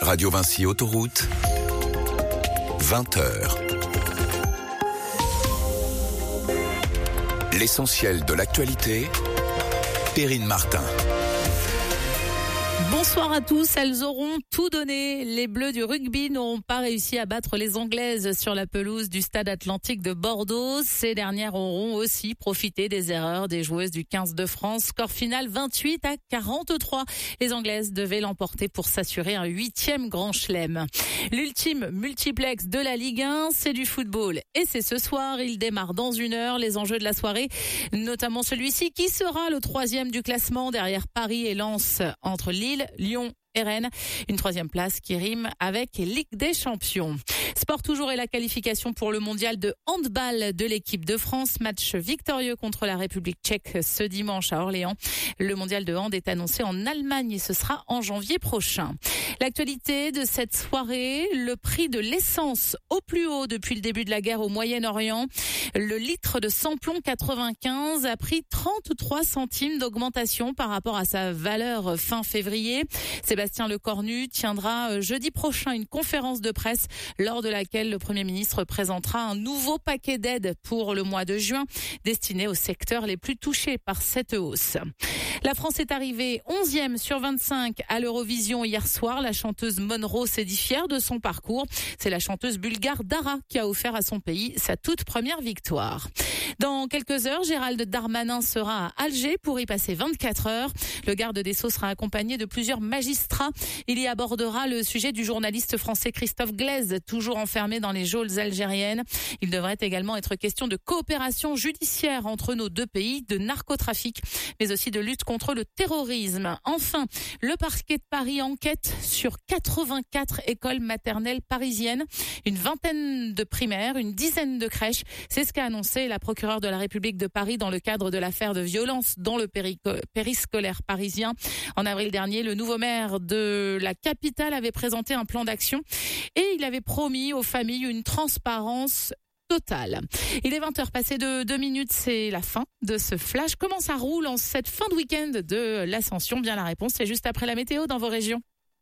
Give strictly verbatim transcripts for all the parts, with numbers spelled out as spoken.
Radio Vinci Autoroute, vingt heures. L'essentiel de l'actualité, Perrine Martin. Bonsoir à tous, elles auront tout donné. Les Bleus du rugby n'auront pas réussi à battre les Anglaises sur la pelouse du Stade Atlantique de Bordeaux. Ces dernières auront aussi profité des erreurs des joueuses du quinze de France. Score final vingt-huit à quarante-trois. Les Anglaises devaient l'emporter pour s'assurer un huitième grand chelem. L'ultime multiplex de la Ligue un, c'est du football. Et c'est ce soir, il démarre dans une heure. Les enjeux de la soirée, notamment celui-ci, qui sera le troisième du classement derrière Paris et Lens, entre Lille, Lyon et Rennes. Une troisième place qui rime avec Ligue des Champions. Sport toujours et la qualification pour le mondial de handball de l'équipe de France. Match victorieux contre la République tchèque ce dimanche à Orléans. Le mondial de hand est annoncé en Allemagne et ce sera en janvier prochain. L'actualité de cette soirée, le prix de l'essence au plus haut depuis le début de la guerre au Moyen-Orient. Le litre de samplon quatre-vingt-quinze a pris trente-trois centimes d'augmentation par rapport à sa valeur fin février. Sébastien Lecornu tiendra jeudi prochain une conférence de presse lors de laquelle le Premier ministre présentera un nouveau paquet d'aides pour le mois de juin destiné aux secteurs les plus touchés par cette hausse. La France est arrivée onzième sur vingt-cinq à l'Eurovision hier soir. La chanteuse Monroe s'est dit fière de son parcours. C'est la chanteuse bulgare Dara qui a offert à son pays sa toute première victoire. Dans quelques heures, Gérald Darmanin sera à Alger pour y passer vingt-quatre heures. Le garde des Sceaux sera accompagné de plusieurs magistrats. Il y abordera le sujet du journaliste français Christophe Glaise, toujours enfermé dans les geôles algériennes. Il devrait également être question de coopération judiciaire entre nos deux pays, de narcotrafic, mais aussi de lutte contre le terrorisme. Enfin, le parquet de Paris enquête sur quatre-vingt-quatre écoles maternelles parisiennes, une vingtaine de primaires, une dizaine de crèches. C'est ce qu'a annoncé la procureure de la République de Paris dans le cadre de l'affaire de violence dans le périco- périscolaire parisien. En avril dernier, le nouveau maire de la capitale avait présenté un plan d'action et il avait promis aux familles une transparence totale. Il est vingt heures passées de deux minutes, c'est la fin de ce flash. Comment ça roule en cette fin de week-end de l'Ascension? Bien la réponse, c'est juste après la météo dans vos régions.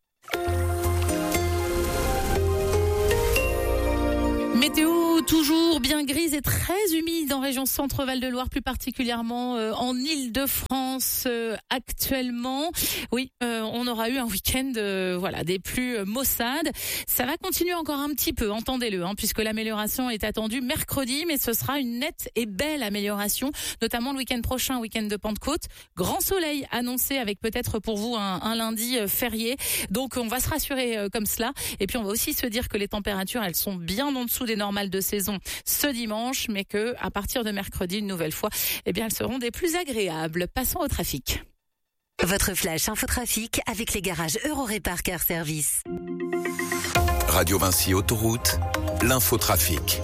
Météo toujours bien grise et très humide en région Centre-Val de Loire, plus particulièrement euh, en Île-de-France euh, actuellement. Oui, euh, on aura eu un week-end euh, voilà des plus euh, maussades. Ça va continuer encore un petit peu, entendez-le, hein, puisque l'amélioration est attendue mercredi, mais ce sera une nette et belle amélioration, notamment le week-end prochain, week-end de Pentecôte. Grand soleil annoncé avec peut-être pour vous un, un lundi euh, férié. Donc on va se rassurer euh, comme cela. Et puis on va aussi se dire que les températures, elles sont bien en dessous des normales de saison ce dimanche, mais que à partir de mercredi, une nouvelle fois, eh bien, elles seront des plus agréables. Passons au trafic. Votre flash infotrafic avec les garages Eurorépar Car Service. Radio Vinci Autoroute, l'infotrafic.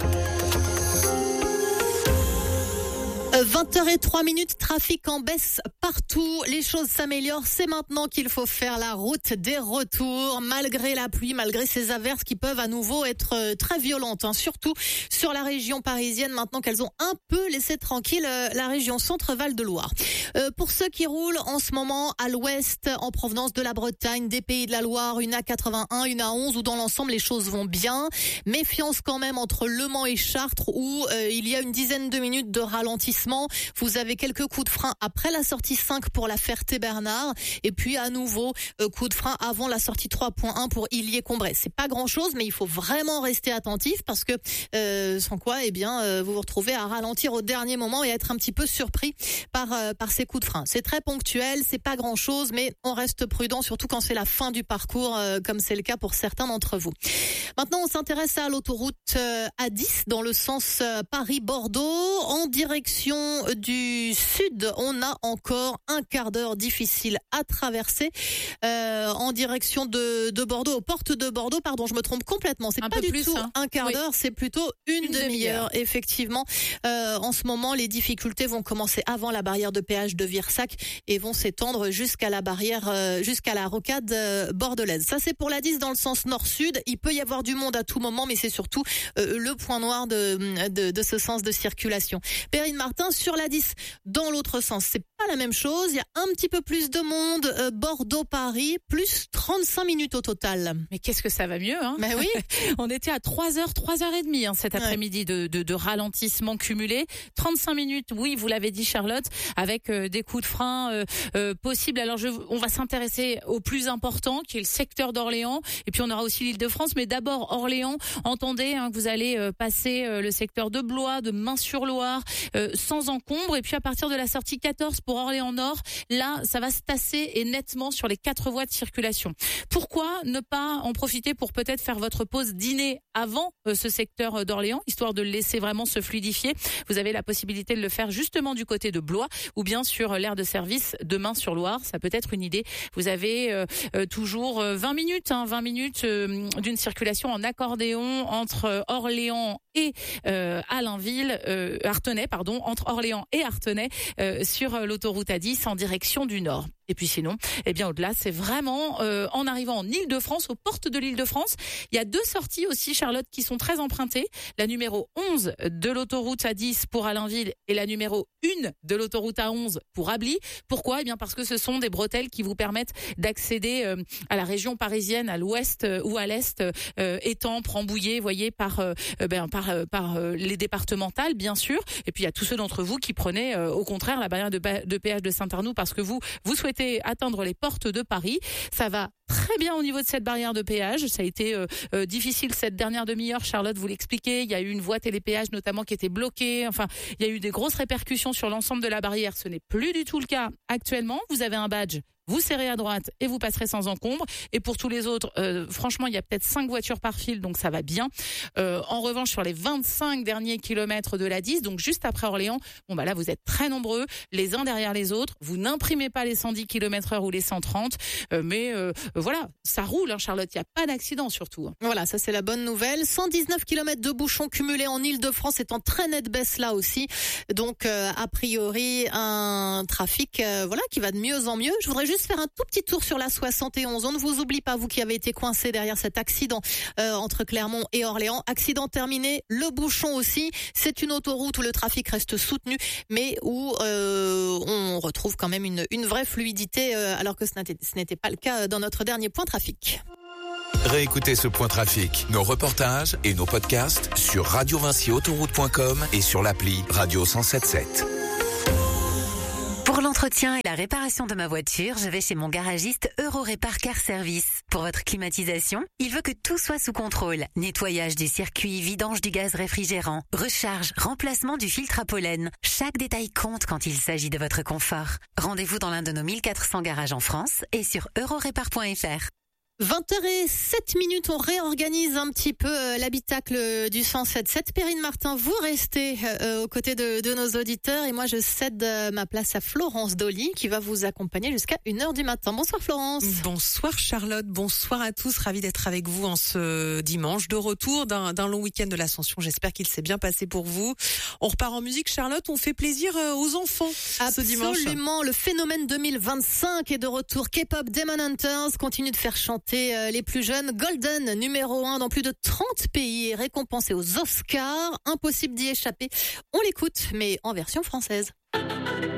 vingt heures zéro trois minutes, trafic en baisse partout. Les choses s'améliorent. C'est maintenant qu'il faut faire la route des retours, malgré la pluie, malgré ces averses qui peuvent à nouveau être très violentes, hein. Surtout sur la région parisienne, maintenant qu'elles ont un peu laissé tranquille la région Centre-Val de Loire. Euh, pour ceux qui roulent en ce moment à l'ouest, en provenance de la Bretagne, des Pays de la Loire, une A quatre-vingt-un, une A onze, où dans l'ensemble les choses vont bien. Méfiance quand même entre Le Mans et Chartres, où euh, il y a une dizaine de minutes de ralentissement. Vous avez quelques coups de frein après la sortie cinq pour la Ferté-Bernard, et puis à nouveau euh, coup de frein avant la sortie trois point un pour Illier-Combray. C'est pas grand-chose, mais il faut vraiment rester attentif parce que euh, sans quoi, eh bien, euh, vous vous retrouvez à ralentir au dernier moment et à être un petit peu surpris par euh, par ces coups de frein. C'est très ponctuel, c'est pas grand-chose, mais on reste prudent, surtout quand c'est la fin du parcours, euh, comme c'est le cas pour certains d'entre vous. Maintenant, on s'intéresse à l'autoroute euh, A dix dans le sens euh, Paris-Bordeaux en direction du sud. On a encore un quart d'heure difficile à traverser euh, en direction de, de Bordeaux, aux portes de Bordeaux. Pardon, je me trompe complètement. C'est un pas du plus, tout hein. un quart oui. d'heure, c'est plutôt une, une demi-heure. demi-heure. Effectivement, euh, en ce moment, les difficultés vont commencer avant la barrière de péage de Virsac et vont s'étendre jusqu'à la barrière, euh, jusqu'à la rocade euh, bordelaise. Ça, c'est pour la dix dans le sens nord-sud. Il peut y avoir du monde à tout moment, mais c'est surtout euh, le point noir de, de, de ce sens de circulation. Perrine Martin, sur la dix, dans l'autre sens, c'est pas la même chose. Il y a un petit peu plus de monde. Euh, Bordeaux-Paris, plus trente-cinq minutes au total. Mais qu'est-ce que ça va mieux, hein? Mais oui. On était à trois heures, trois heures trente hein, cet après-midi de, de, de ralentissement cumulé. trente-cinq minutes, oui, vous l'avez dit Charlotte, avec euh, des coups de frein euh, euh, possibles. Alors je, on va s'intéresser au plus important, qui est le secteur d'Orléans. Et puis on aura aussi l'Île-de-France. Mais d'abord Orléans, entendez hein, que vous allez euh, passer euh, le secteur de Blois, de Main-sur-Loire, euh, sans encombre. Et puis à partir de la sortie quatorze pour Orléans-Nord, là, ça va se tasser et nettement sur les quatre voies de circulation. Pourquoi ne pas en profiter pour peut-être faire votre pause dîner avant euh, ce secteur d'Orléans, histoire de le laisser vraiment se fluidifier? Vous avez la possibilité de le faire justement du côté de Blois ou bien sur l'aire de service de Main-sur-Loire. Ça peut être une idée. Vous avez euh, euh, toujours vingt minutes, hein, vingt minutes euh, d'une circulation en accordéon entre Orléans et euh, Allainville, euh, Artenay, pardon, entre Orléans et Artenay euh, sur l'autoroute A dix en direction du nord. Et puis sinon, eh bien au-delà, c'est vraiment euh, en arrivant en Île-de-France, aux portes de l'Île-de-France. Il y a deux sorties aussi, Charlotte, qui sont très empruntées. La numéro onze de l'autoroute A dix pour Allainville et la numéro un de l'autoroute A onze pour Ably. Pourquoi ? Eh bien parce que ce sont des bretelles qui vous permettent d'accéder euh, à la région parisienne, à l'ouest euh, ou à l'est, euh, Étampes, Rambouillet, voyez, par euh, ben, par euh, par euh, les départementales, bien sûr. Et puis il y a tous ceux d'entre vous qui prenaient euh, au contraire la barrière de, de péage de Saint-Arnoux parce que vous vous souhaitez atteindre les portes de Paris. Ça va très bien au niveau de cette barrière de péage. Ça a été euh, euh, difficile cette dernière demi-heure. Charlotte vous l'expliquait. Il y a eu une voie télépéage notamment qui était bloquée. Enfin, il y a eu des grosses répercussions sur l'ensemble de la barrière. Ce n'est plus du tout le cas actuellement. Vous avez un badge. Vous serrez à droite et vous passerez sans encombre. Et pour tous les autres, euh, franchement, il y a peut-être cinq voitures par fil, donc ça va bien. Euh, en revanche, sur les vingt-cinq derniers kilomètres de l'A dix, donc juste après Orléans, bon bah là, vous êtes très nombreux, les uns derrière les autres. Vous n'imprimez pas les cent dix kilomètres heure ou les cent trente, euh, mais euh, voilà, ça roule, hein, Charlotte. Il n'y a pas d'accident surtout. Voilà, ça c'est la bonne nouvelle. cent dix-neuf kilomètres de bouchons cumulés en Île-de-France, est en très nette baisse là aussi. Donc euh, a priori un trafic, euh, voilà, qui va de mieux en mieux. Je voudrais juste faire un tout petit tour sur la soixante et onze. On ne vous oublie pas, vous qui avez été coincé derrière cet accident euh, entre Clermont et Orléans. Accident terminé, le bouchon aussi. C'est une autoroute où le trafic reste soutenu, mais où euh, on retrouve quand même une, une vraie fluidité, euh, alors que ce n'était, ce n'était pas le cas dans notre dernier point trafic. Réécoutez ce point trafic, nos reportages et nos podcasts sur radio vinci autoroute point com et sur l'appli Radio cent soixante-dix-sept. Pour l'entretien et la réparation de ma voiture, je vais chez mon garagiste Eurorépar Car Service. Pour votre climatisation, il veut que tout soit sous contrôle. Nettoyage du circuit, vidange du gaz réfrigérant, recharge, remplacement du filtre à pollen. Chaque détail compte quand il s'agit de votre confort. Rendez-vous dans l'un de nos mille quatre cents garages en France et sur eurorépar point f r. vingt heures sept minutes, on réorganise un petit peu euh, l'habitacle du cent soixante-dix-sept. Perrine Martin, vous restez euh, aux côtés de, de nos auditeurs et moi je cède euh, ma place à Florence Dolly qui va vous accompagner jusqu'à une heure du matin. Bonsoir Florence. Bonsoir Charlotte, bonsoir à tous, ravi d'être avec vous en ce dimanche, de retour d'un, d'un long week-end de l'Ascension. J'espère qu'il s'est bien passé pour vous. On repart en musique Charlotte, on fait plaisir aux enfants ce dimanche. Absolument, le phénomène deux mille vingt-cinq est de retour. K-pop Demon Hunters continue de faire chanter les plus jeunes. Golden, numéro un dans plus de trente pays et récompensé aux Oscars. Impossible d'y échapper. On l'écoute, mais en version française.